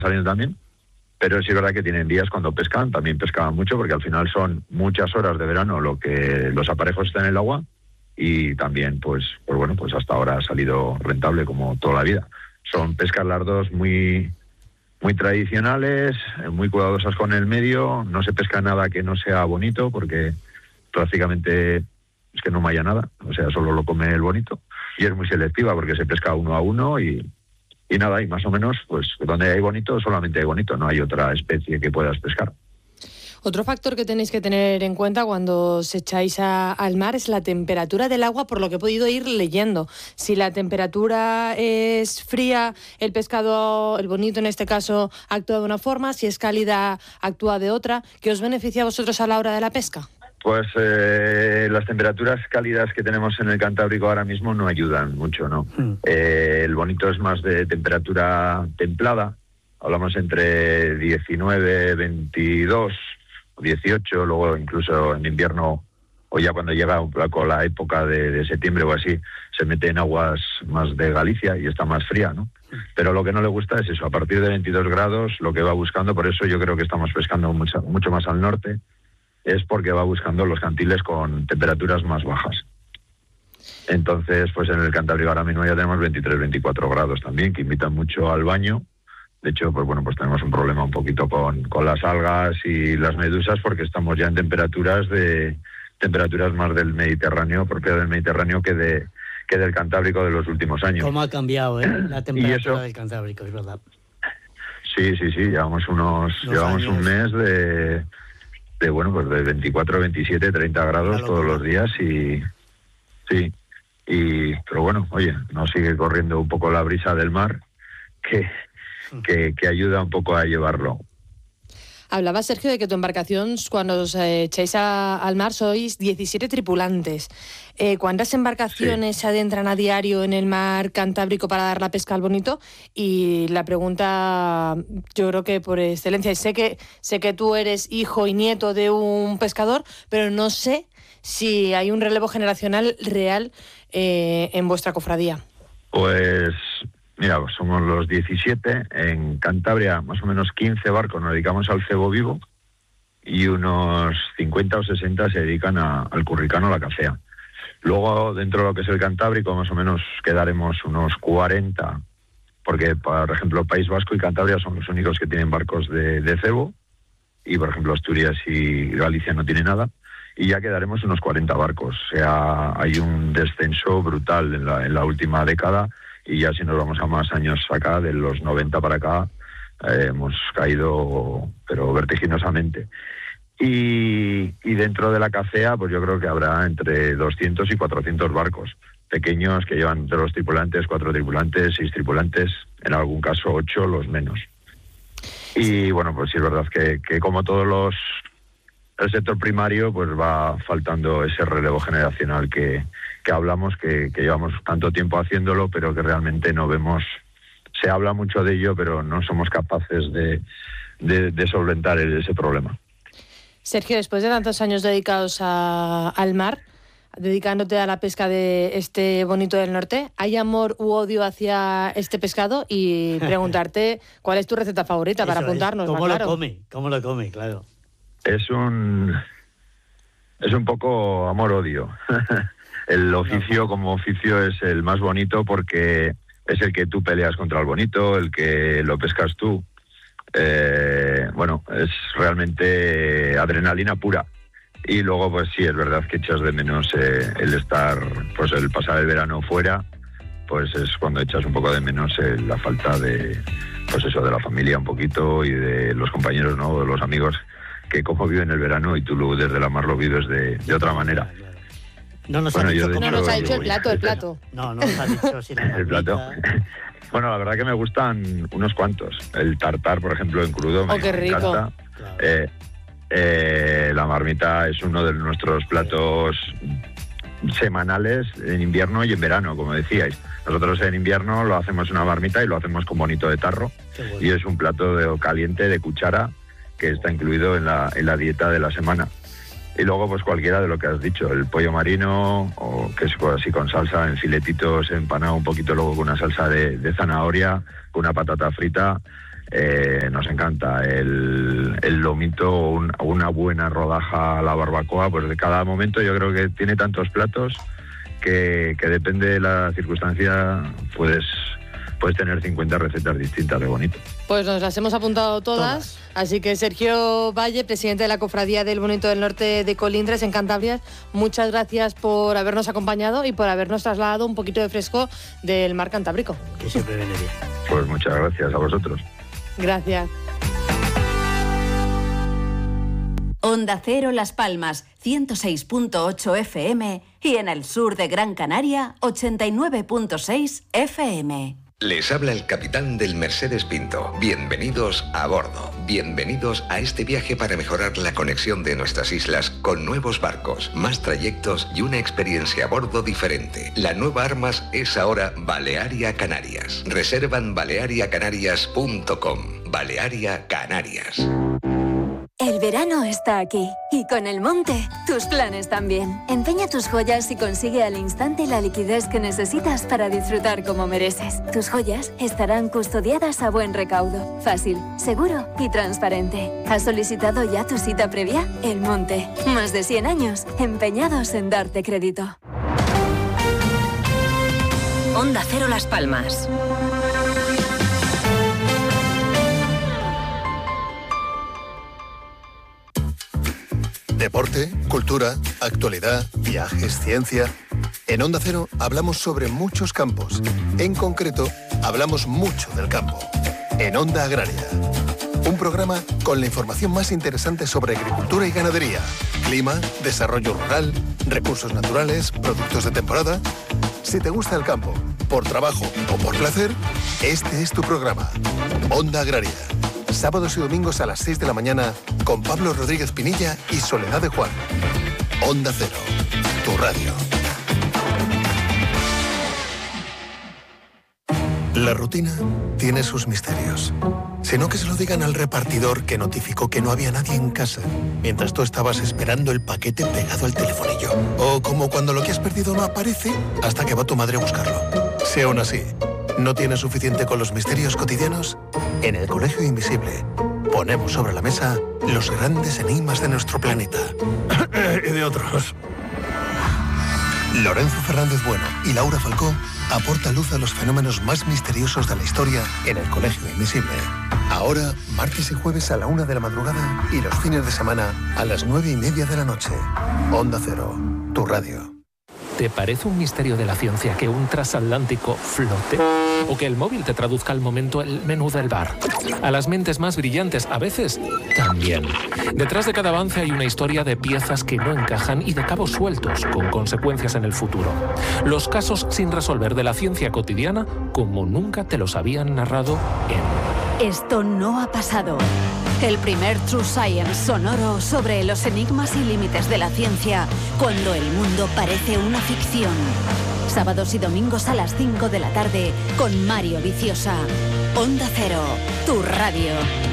saliendo también, pero sí es verdad que tienen días cuando pescan, también pescaban mucho, porque al final son muchas horas de verano lo que los aparejos están en el agua, y también pues bueno, pues hasta ahora ha salido rentable como toda la vida. Son pescas las dos muy tradicionales, muy cuidadosas con el medio, no se pesca nada que no sea bonito, porque prácticamente es que no malla nada, o sea, solo lo come el bonito, y es muy selectiva porque se pesca 1 a 1 y nada, y más o menos, pues donde hay bonito, solamente hay bonito, no hay otra especie que puedas pescar. Otro factor que tenéis que tener en cuenta cuando os echáis al mar es la temperatura del agua, por lo que he podido ir leyendo. Si la temperatura es fría, el pescado, el bonito en este caso, actúa de una forma; si es cálida, actúa de otra. ¿Qué os beneficia a vosotros a la hora de la pesca? Pues las temperaturas cálidas que tenemos en el Cantábrico ahora mismo no ayudan mucho, ¿no? El bonito es más de temperatura templada, hablamos entre 19, 22, 18, luego incluso en invierno, o ya cuando llega un poco la época de septiembre o así, se mete en aguas más de Galicia y está más fría, ¿no? Pero lo que no le gusta es eso, a partir de 22 grados, lo que va buscando, por eso yo creo que estamos pescando mucho más al norte, es porque va buscando los cantiles con temperaturas más bajas. Entonces, pues en el Cantábrico ahora mismo ya tenemos 23, 24 grados también, que invitan mucho al baño. De hecho, pues bueno, pues tenemos un problema un poquito con las algas y las medusas, porque estamos ya en temperaturas más del Mediterráneo, propio del Mediterráneo, que del Cantábrico de los últimos años. ¿Cómo ha cambiado la temperatura del Cantábrico? Es verdad. Sí, llevamos un mes de bueno, pues de 24, 27, 30 grados todos los días, pero bueno, oye, nos sigue corriendo un poco la brisa del mar, que ayuda un poco a llevarlo. Hablaba, Sergio, de que tu embarcación, cuando os echáis al mar, sois 17 tripulantes. ¿Cuántas embarcaciones se adentran a diario en el mar Cantábrico para dar la pesca al bonito? Y la pregunta, yo creo que por excelencia, y sé que tú eres hijo y nieto de un pescador, pero no sé si hay un relevo generacional real en vuestra cofradía. Pues mira, somos los 17. En Cantabria, más o menos 15 barcos nos dedicamos al cebo vivo, y unos 50 o 60 se dedican al curricano, a la cafea. Luego, dentro de lo que es el Cantábrico, más o menos quedaremos unos 40, porque, por ejemplo, País Vasco y Cantabria son los únicos que tienen barcos de cebo, y, por ejemplo, Asturias y Galicia no tienen nada, y ya quedaremos unos 40 barcos. O sea, hay un descenso brutal en la última década, y ya si nos vamos a más años acá, de los 90 para acá, hemos caído, pero vertiginosamente. Y dentro de la cafea, pues yo creo que habrá entre 200 y 400 barcos pequeños que llevan entre los tripulantes, 4 tripulantes, 6 tripulantes, en algún caso 8, los menos. Y bueno, pues sí es verdad que como todos el sector primario, pues va faltando ese relevo generacional que hablamos, que llevamos tanto tiempo haciéndolo, pero que realmente no vemos. Se habla mucho de ello, pero no somos capaces de solventar ese problema. Sergio, después de tantos años dedicados al mar, dedicándote a la pesca de este bonito del norte, ¿hay amor u odio hacia este pescado? Y preguntarte cuál es tu receta favorita para apuntarnos. ¿Cómo lo come? Claro. Es un poco amor-odio. El oficio como oficio es el más bonito, porque es el que tú peleas contra el bonito, el que lo pescas tú. Bueno, es realmente adrenalina pura. Y luego, pues sí, es verdad que echas de menos el estar, pues el pasar el verano fuera, pues es cuando echas un poco de menos la falta de, pues eso, de la familia un poquito, y de los compañeros, ¿no?, de los amigos, que como viven el verano y tú luego desde la mar lo vives de otra manera. No nos ha dicho el plato. No nos ha dicho si la el plato. Bueno, la verdad que me gustan unos cuantos. El tartar, por ejemplo, en crudo, me qué rico. encanta. Claro. La marmita es uno de nuestros platos semanales en invierno y en verano, como decíais. Nosotros en invierno lo hacemos una marmita y lo hacemos con bonito de tarro. Bueno. Y es un plato caliente de cuchara que está incluido en la dieta de la semana. Y luego, pues cualquiera de lo que has dicho, el pollo marino, o que es así con salsa, en filetitos, empanado un poquito, luego con una salsa de zanahoria, con una patata frita. nos encanta el lomito, una buena rodaja a la barbacoa. Pues de cada momento yo creo que tiene tantos platos que depende de la circunstancia, puedes tener 50 recetas distintas de bonito. Pues nos las hemos apuntado todas. Así que Sergio Valle, presidente de la Cofradía del Bonito del Norte de Colindres, en Cantabria, muchas gracias por habernos acompañado y por habernos trasladado un poquito de fresco del mar Cantábrico. Que siempre viene bien. Pues muchas gracias a vosotros. Gracias. Onda Cero Las Palmas, 106.8 FM y en el sur de Gran Canaria, 89.6 FM. Les habla el capitán del Mercedes Pinto. Bienvenidos a bordo. Bienvenidos a este viaje para mejorar la conexión de nuestras islas con nuevos barcos, más trayectos y una experiencia a bordo diferente. La nueva Armas es ahora Balearia Canarias. Reservan baleariacanarias.com. Balearia Canarias. El verano está aquí y con el monte, tus planes también. Empeña tus joyas y consigue al instante la liquidez que necesitas para disfrutar como mereces. Tus joyas estarán custodiadas a buen recaudo, fácil, seguro y transparente. ¿Has solicitado ya tu cita previa? El Monte, más de 100 años empeñados en darte crédito. Onda Cero Las Palmas. Deporte, cultura, actualidad, viajes, ciencia. En Onda Cero hablamos sobre muchos campos. En concreto, hablamos mucho del campo. En Onda Agraria. Un programa con la información más interesante sobre agricultura y ganadería, clima, desarrollo rural, recursos naturales, productos de temporada. Si te gusta el campo, por trabajo o por placer, este es tu programa. Onda Agraria. Sábados y domingos a las 6 de la mañana con Pablo Rodríguez Pinilla y Soledad de Juan. Onda Cero, tu radio. La rutina tiene sus misterios. Sino que se lo digan al repartidor que notificó que no había nadie en casa mientras tú estabas esperando el paquete pegado al telefonillo. O como cuando lo que has perdido no aparece hasta que va tu madre a buscarlo. Si aún así ¿no tienes suficiente con los misterios cotidianos? En el Colegio Invisible ponemos sobre la mesa los grandes enigmas de nuestro planeta. Y de otros. Lorenzo Fernández Bueno y Laura Falcó aportan luz a los fenómenos más misteriosos de la historia en el Colegio Invisible. Ahora, martes y jueves a la 1 de la madrugada y los fines de semana a las 9:30 de la noche. Onda Cero, tu radio. ¿Te parece un misterio de la ciencia que un transatlántico flote? ¿O que el móvil te traduzca al momento el menú del bar? A las mentes más brillantes, a veces, también. Detrás de cada avance hay una historia de piezas que no encajan y de cabos sueltos, con consecuencias en el futuro. Los casos sin resolver de la ciencia cotidiana, como nunca te los habían narrado en... Esto no ha pasado. El primer True Science sonoro sobre los enigmas y límites de la ciencia, cuando el mundo parece una ficción. Sábados y domingos a las 5 de la tarde con Mario Viciosa. Onda Cero, tu radio.